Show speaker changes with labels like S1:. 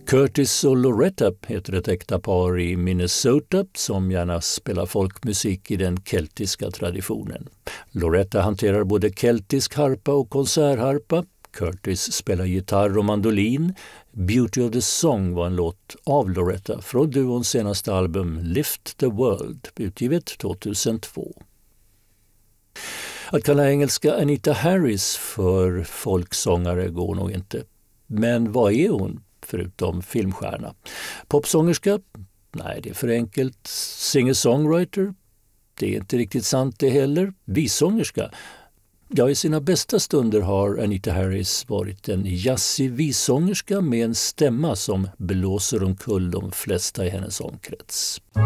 S1: Curtis och Loretta heter ett äkta par i Minnesota som gärna spelar folkmusik i den keltiska traditionen. Loretta hanterar både keltisk harpa och konsertharpa. Curtis spelar gitarr och mandolin. Beauty of the Song var en låt av Loretta från duons senaste album Lift the World, utgivet 2002. Att kalla engelska Anita Harris för folksångare går nog inte. Men vad är hon förutom filmstjärna? Popsångerska? Nej, det är för enkelt. Singer-songwriter? Det är inte riktigt sant det heller. Vissångerska? Ja, i sina bästa stunder har Anita Harris varit en jazzig vissångerska med en stämma som blåser omkull de flesta i hennes omkrets.